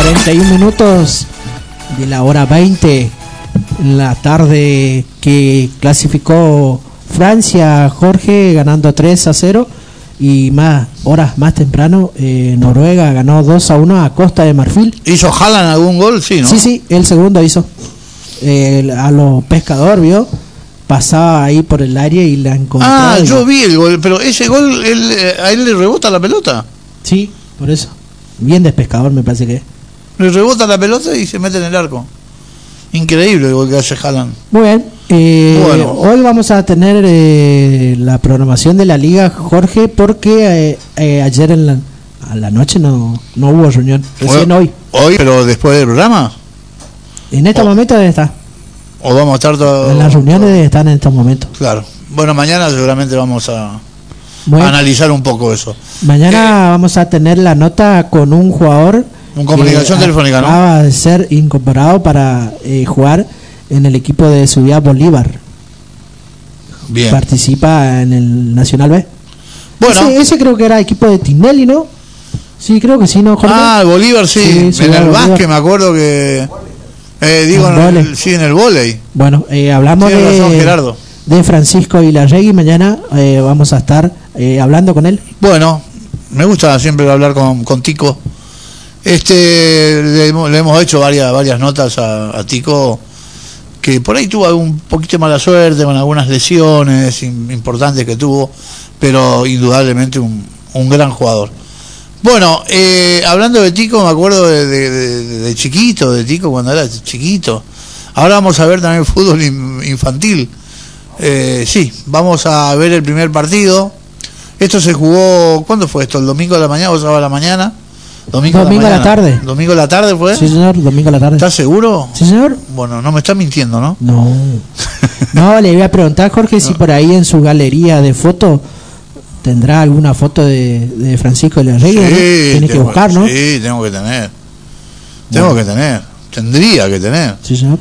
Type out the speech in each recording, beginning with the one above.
41 minutos de la hora 20 en la tarde que clasificó Francia, Jorge, ganando 3-0, y más horas más temprano Noruega ganó 2-1 a Costa de Marfil. ¿Hizo Haaland algún gol? Sí, ¿no? Sí, el segundo hizo. A los pescadores, vio, pasaba ahí por el área y la encontró. Ah, yo vi el gol, pero ese gol, a él le rebota la pelota. Sí, por eso. Bien de pescador, me parece que es. Le rebota la pelota y se mete en el arco. Increíble el gol que hace Haaland. Muy bien. Bueno. Hoy vamos a tener la programación de la liga, Jorge, porque ayer a la noche no hubo reunión. Recién hoy. ¿Hoy? ¿Pero después del programa? En estos momentos debe estar. ¿O vamos a estar todos? En las reuniones debe estar en estos momentos. Claro. Bueno, mañana seguramente vamos a analizar un poco eso. Mañana vamos a tener la nota con un jugador. Con comunicación telefónica, ¿no? Acaba de ser incorporado para jugar en el equipo de Ciudad Bolívar. Bien. Participa en el Nacional B. Bueno. Ese creo que era equipo de Tinelli, ¿no? Sí, creo que sí, ¿no, Jorge? Ah, el Bolívar, sí. En el básquet me acuerdo que... en el vóley. Bueno, hablamos de Francisco Ilarregui. Mañana vamos a estar hablando con él. Bueno, me gusta siempre hablar con Tico. Le hemos hecho varias notas a Tico, que por ahí tuvo un poquito de mala suerte con algunas lesiones importantes que tuvo, pero indudablemente un gran jugador. Bueno, hablando de Tico, me acuerdo de chiquito, de Tico cuando era chiquito. Ahora vamos a ver también fútbol infantil. Sí, vamos a ver el primer partido. Esto se jugó, ¿cuándo fue esto? ¿El domingo de la mañana o sábado de la mañana? Domingo de la tarde. ¿Domingo de la tarde fue? Sí, señor, domingo de la tarde. ¿Estás seguro? Sí, señor. Bueno, no me estás mintiendo, ¿no? No, le voy a preguntar, Jorge, si por ahí en su galería de fotos tendrá alguna foto de Francisco Ilarregui. Sí, ¿no? Tiene que buscar, ¿no? Sí, tengo que tener. Tendría que tener. Sí, señor.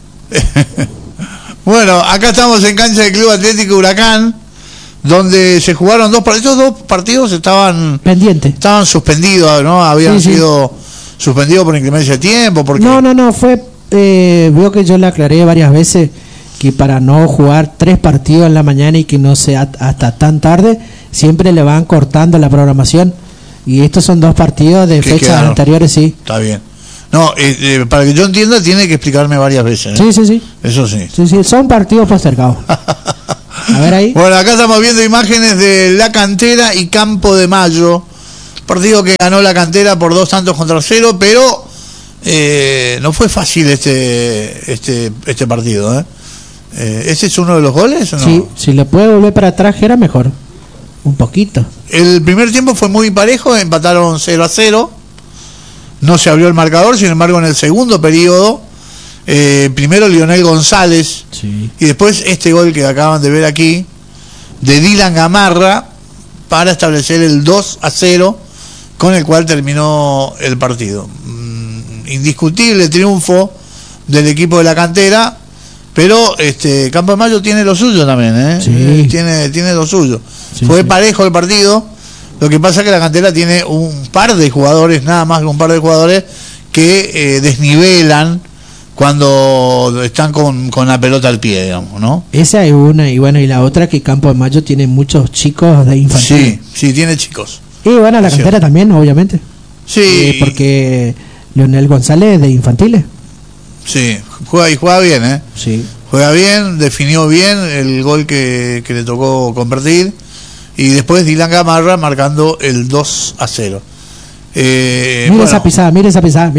Bueno, acá estamos en cancha del Club Atlético Huracán, donde se jugaron estos dos partidos estaban pendientes, estaban suspendidos, ¿no? Habían sido suspendidos por inclemencia de tiempo. Porque... No, fue, veo que yo le aclaré varias veces que para no jugar 3 partidos en la mañana y que no sea hasta tan tarde, siempre le van cortando la programación, y estos son 2 partidos de fechas anteriores, sí. Está bien. No, para que yo entienda tiene que explicarme varias veces, ¿eh? Sí. Eso sí. Sí, son partidos postergados. A ver ahí. Bueno, acá estamos viendo imágenes de La Cantera y Campo de Mayo. Partido que ganó La Cantera por 2-0, pero no fue fácil este partido, ¿eh? ¿Ese es uno de los goles o no? Sí, si le puede volver para atrás era mejor. Un poquito. El primer tiempo fue muy parejo, empataron 0-0. No se abrió el marcador, sin embargo en el segundo periodo, primero Lionel González, y después este gol que acaban de ver aquí, de Dylan Gamarra, para establecer el 2-0, con el cual terminó el partido. Indiscutible triunfo del equipo de La Cantera, pero Campo de Mayo tiene lo suyo también, ¿eh? Sí. Tiene lo suyo. Sí, Fue parejo el partido. Lo que pasa es que La Cantera tiene un par de jugadores, nada más que un par de jugadores, que desnivelan cuando están con la pelota al pie, digamos, ¿no? Esa es una, y bueno, y la otra que Campo de Mayo tiene muchos chicos de infantil. Sí, tiene chicos. Y bueno, La Cantera también, obviamente. Sí. Porque Lionel González es de infantiles. Sí, juega bien, ¿eh? Sí. Juega bien, definió bien el gol que le tocó convertir. Y después Dylan Gamarra marcando el 2-0. Mira esa pisada, mira.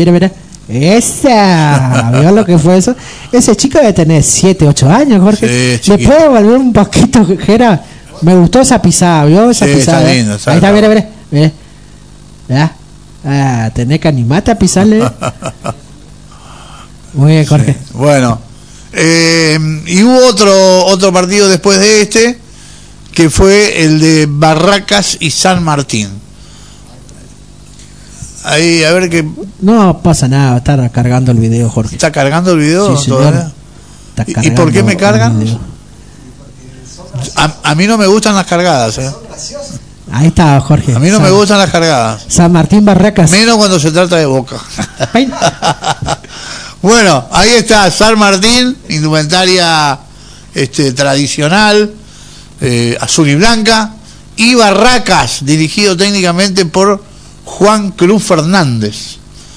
Esa, ¿vio lo que fue eso? Ese chico debe tener 7, 8 años, Jorge. Sí, ¿Le puedo volver un poquito, Jera? Me gustó esa pisada, ¿vio? Esa pisada. Está lindo, ahí está, mira. ¿Verdad? Tenés que animarte a pisarle. Muy bien, Jorge. Sí. Bueno, y hubo otro partido después de que fue el de Barracas y San Martín. Ahí, a ver qué... No pasa nada, está cargando el video, Jorge. ¿Está cargando el video? Sí, señor. ¿Y por qué me cargan? A mí no me gustan las cargadas, ¿eh? Ahí está, Jorge. A mí no me gustan las cargadas. San Martín Barracas. Menos cuando se trata de Boca. Bueno, ahí está San Martín, indumentaria tradicional, azul y blanca, y Barracas, dirigido técnicamente por Juan Cruz Fernández.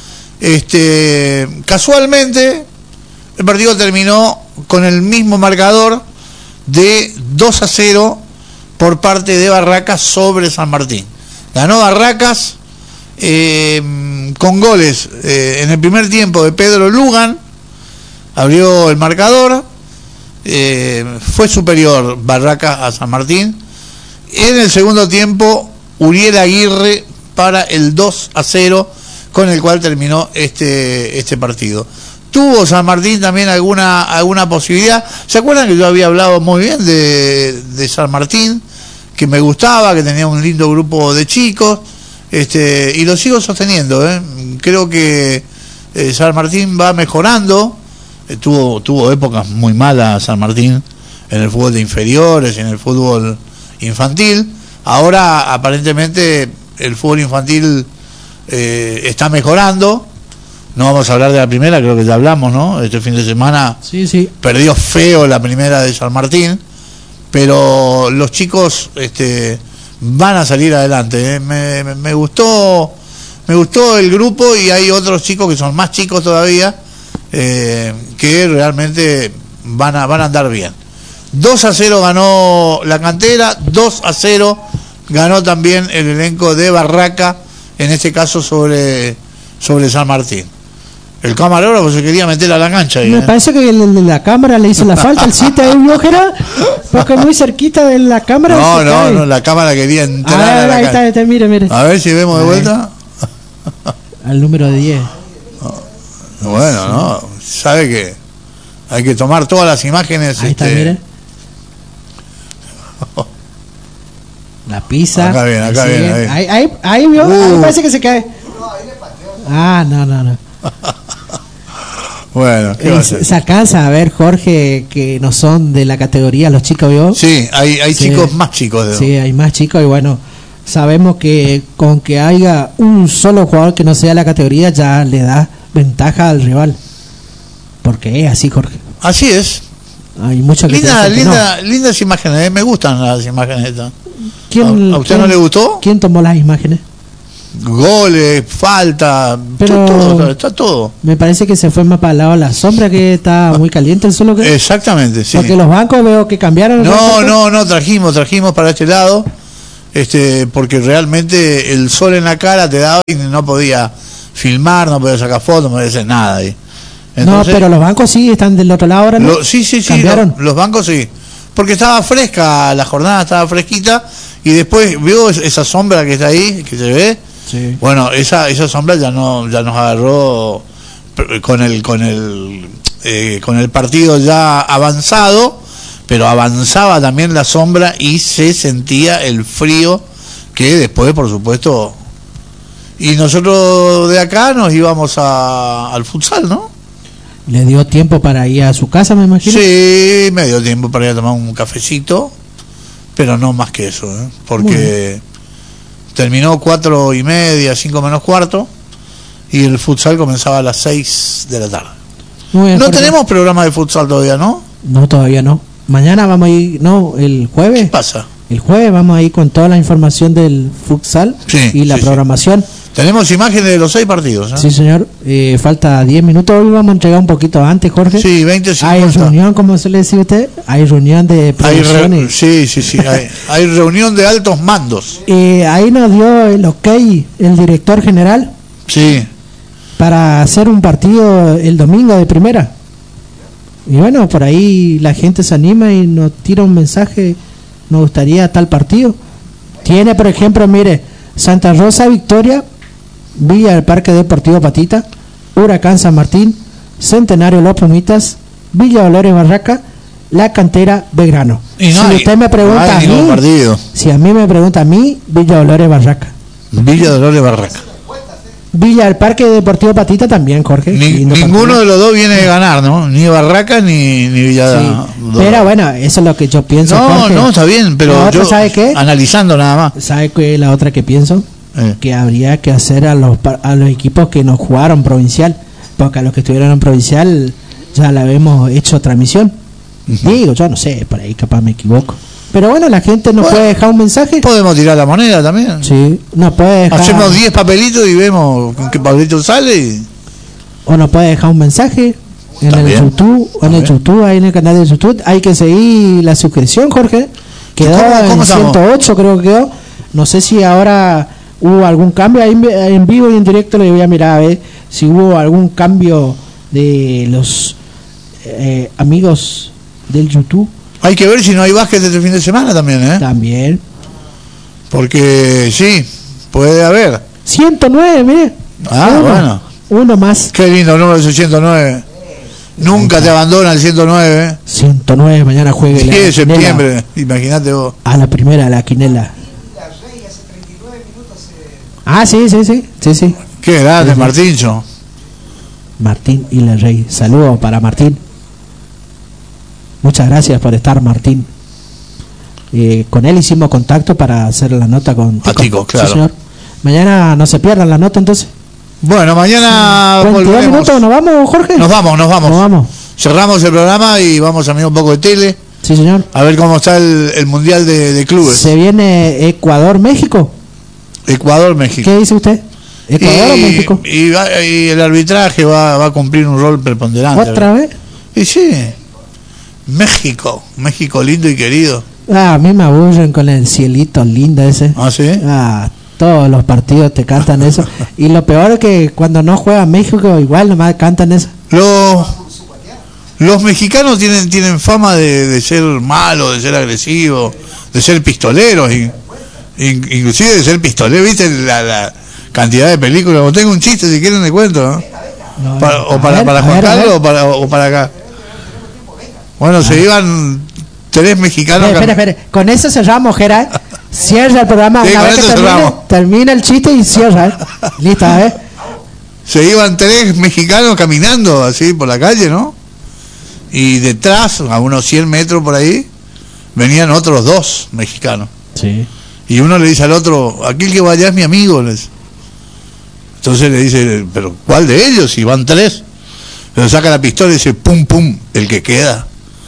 Casualmente, el partido terminó con el mismo marcador de 2-0 por parte de Barracas sobre San Martín. Ganó Barracas con goles en el primer tiempo de Pedro Lugan, abrió el marcador, fue superior Barracas a San Martín. En el segundo tiempo, Uriel Aguirre para el 2-0, con el cual terminó este partido. Tuvo San Martín también alguna posibilidad. ¿Se acuerdan que yo había hablado muy bien de San Martín? Que me gustaba, que tenía un lindo grupo de chicos, y lo sigo sosteniendo, Creo que San Martín va mejorando. Tuvo épocas muy malas San Martín en el fútbol de inferiores, en el fútbol infantil. Ahora aparentemente el fútbol infantil está mejorando. No vamos a hablar de la primera, creo que ya hablamos, ¿no? Este fin de semana sí. Perdió feo la primera de San Martín, pero los chicos van a salir adelante. Me gustó el grupo, y hay otros chicos que son más chicos todavía, que realmente van a andar bien. 2-0 ganó la cantera, 2-0 ganó también el elenco de Barraca, en este caso sobre San Martín. El camarógrafo se quería meter a la cancha ahí, Me parece que el de la cámara le hizo la falta al 7 ahí, ¿no, Gerard? Porque muy cerquita de la cámara. No, la cámara quería entrar a la cancha. Ahí está, mire. A ver si vemos de vuelta. Al número 10. Bueno, no, sabe que hay que tomar todas las imágenes. Ahí está, mire. La pizza. Acá viene. Ahí vio, ahí parece que se cae. No. Bueno, ¿qué va a hacer? Se alcanza a ver, Jorge, que no son de la categoría los chicos, ¿vio? Sí, hay chicos más chicos. Sí, hay más chicos, y bueno, sabemos que con que haya un solo jugador que no sea de la categoría ya le da ventaja al rival. Porque es así, Jorge. Así es. Hay muchas lindas imágenes, me gustan las imágenes estas. ¿A usted no le gustó? ¿Quién tomó las imágenes? Goles, falta, pero está todo. Me parece que se fue más para el lado de la sombra, que está muy caliente el suelo. Exactamente, sí. Porque los bancos veo que cambiaron. No, trajimos para este lado, porque realmente el sol en la cara te daba y no podía filmar, no podía sacar fotos, no podía hacer nada ahí. Entonces, no, pero los bancos sí están del otro lado ahora, ¿no? Sí, cambiaron. Los bancos sí, porque estaba fresca, la jornada estaba fresquita, y después vio esa sombra que está ahí, que se ve. Sí. Bueno, esa sombra ya nos agarró con el partido ya avanzado, pero avanzaba también la sombra y se sentía el frío, que después, por supuesto, y nosotros de acá nos íbamos al futsal, ¿no? ¿Le dio tiempo para ir a su casa, me imagino? Sí, me dio tiempo para ir a tomar un cafecito, pero no más que eso, porque terminó 4:30, 5 menos cuarto, y el futsal comenzaba a las 6 de la tarde. Muy bien, no Jorge. tenemos programa de futsal todavía, ¿no? No, todavía no. Mañana vamos a ir, el jueves. ¿Qué pasa? El jueves vamos a ir con toda la información del futsal y la programación. Sí. Tenemos imágenes de los 6 partidos. Sí, señor. Falta 10 minutos. Hoy vamos a entregar un poquito antes, Jorge. Sí, 20-50. Hay reunión, como se le dice a usted. Hay reunión de producciones. Sí. Hay reunión de altos mandos. Ahí nos dio el ok el director general. Sí. Para hacer un partido el domingo de primera. Y bueno, por ahí la gente se anima y nos tira un mensaje. Nos gustaría tal partido. Tiene, por ejemplo, mire, Santa Rosa, Victoria, Villa del Parque Deportivo Patita, Huracán San Martín, Centenario Los Pumitas, Villa Dolores Barraca, La Cantera Belgrano. Si usted me pregunta a mí, si a mí me pregunta a mí, Villa Dolores Barraca. Villa Dolores Barraca. Villa del Parque Deportivo Patita también, Jorge. Ninguno de los dos viene de ganar, ¿no? Ni Barracas ni Villa. Sí. Pero bueno, eso es lo que yo pienso. No, Jorge. no, está bien, pero yo, ¿sabe qué? Analizando nada más. ¿Sabe qué la otra que pienso? Que habría que hacer a los equipos que no jugaron provincial, porque a los que estuvieron en provincial ya la habíamos hecho transmisión. Digo, yo no sé, por ahí capaz me equivoco. Pero bueno, la gente nos puede dejar un mensaje. Podemos tirar la moneda también. Sí, nos puede dejar. Hacemos 10 papelitos y vemos con qué papelito sale. O nos puede dejar un mensaje en también, el YouTube, en el YouTube, ahí en el canal de YouTube. Hay que seguir la suscripción, Jorge. Quedó ¿Cómo en 108, creo que quedó. No sé si ahora hubo algún cambio. Ahí en vivo y en directo le voy a mirar a ver si hubo algún cambio de los amigos del YouTube. Hay que ver si no hay básquet este fin de semana también, ¿eh? También. Porque sí, puede haber. 109, mire. Bueno. Uno más. Qué lindo el número de 109. Nunca te abandona el 109. 109, mañana juegue 10 de septiembre, imagínate vos. A la primera, la quinela. Sí. Qué grande, Martíncho. Martín y la Rey. Saludos para Martín. Muchas gracias por estar, Martín. Con él hicimos contacto para hacer la nota con Tico, claro. Sí, señor. Mañana no se pierdan la nota, entonces. Bueno, mañana volveremos. Minutos, ¿nos vamos, Jorge? Nos vamos. Cerramos el programa y vamos a mirar un poco de tele. Sí, señor. A ver cómo está el Mundial de Clubes. Se viene Ecuador-México. Ecuador-México. ¿Qué dice usted? ¿Ecuador o México? Y el arbitraje va a cumplir un rol preponderante. ¿Otra vez? Y sí. México lindo y querido. A mí me aburren con el cielito lindo ese. ¿Ah, sí? Todos los partidos te cantan eso. Y lo peor es que cuando no juega México, igual nomás cantan eso. Los mexicanos tienen fama de ser malos, de ser agresivos, de ser pistoleros, inclusive de ser pistoleros. ¿Viste la cantidad de películas? Tengo un chiste, si quieren le cuento, ¿no? Para Juan Carlos o para acá. Bueno, se iban 3 mexicanos. Espera. Con eso cerramos, Gerard. Cierra el programa. Sí, una vez que termina el chiste y cierra. Listo, Se iban 3 mexicanos caminando así por la calle, ¿no? Y detrás, a unos 100 metros por ahí, venían otros 2 mexicanos. Sí. Y uno le dice al otro, aquí el que vaya es mi amigo. Entonces le dice, ¿pero cuál de ellos? Si van 3. Pero saca la pistola y dice, pum, pum, el que queda.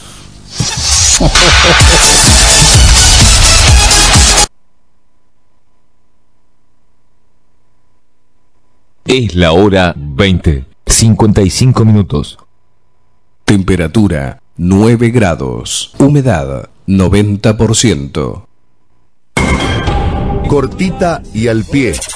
Es la hora 20:55 minutos. Temperatura 9 grados. Humedad 90%. Cortita y al pie.